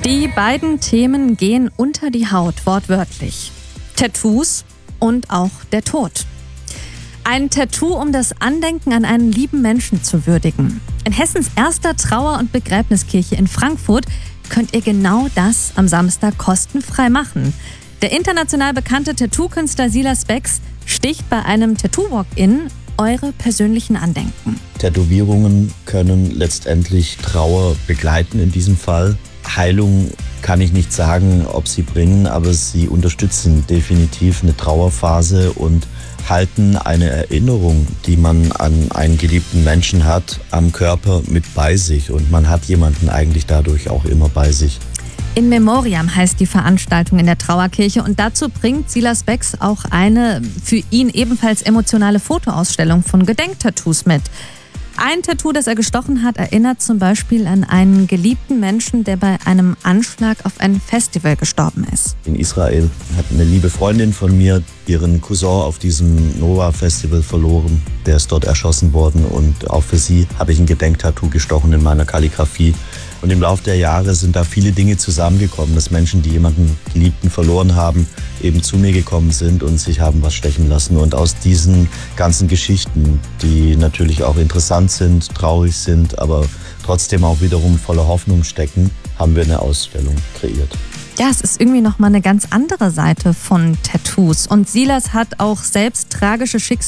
Die beiden Themen gehen unter die Haut, wortwörtlich. Tattoos und auch der Tod. Ein Tattoo, um das Andenken an einen lieben Menschen zu würdigen. In Hessens erster Trauer- und Begräbniskirche in Frankfurt könnt ihr genau das am Samstag kostenfrei machen. Der international bekannte Tattoo-Künstler Silas Becks sticht bei einem Tattoo-Walk-In eure persönlichen Andenken. Tätowierungen können letztendlich Trauer begleiten in diesem Fall. Heilung kann ich nicht sagen, ob sie bringen, aber sie unterstützen definitiv eine Trauerphase und halten eine Erinnerung, die man an einen geliebten Menschen hat, am Körper mit bei sich. Und man hat jemanden eigentlich dadurch auch immer bei sich. In Memoriam heißt die Veranstaltung in der Trauerkirche und dazu bringt Silas Becks auch eine für ihn ebenfalls emotionale Fotoausstellung von Gedenktattoos mit. Ein Tattoo, das er gestochen hat, erinnert zum Beispiel an einen geliebten Menschen, der bei einem Anschlag auf ein Festival gestorben ist. In Israel hat eine liebe Freundin von mir ihren Cousin auf diesem Nova-Festival verloren. Der ist dort erschossen worden und auch für sie habe ich ein Gedenktattoo gestochen in meiner Kalligrafie. Und im Laufe der Jahre sind da viele Dinge zusammengekommen, dass Menschen, die jemanden Geliebten verloren haben, eben zu mir gekommen sind und sich haben was stechen lassen. Und aus diesen ganzen Geschichten, die natürlich auch interessant sind, traurig sind, aber trotzdem auch wiederum voller Hoffnung stecken, haben wir eine Ausstellung kreiert. Ja, es ist irgendwie nochmal eine ganz andere Seite von Tattoos. Und Silas hat auch selbst tragische Schicksale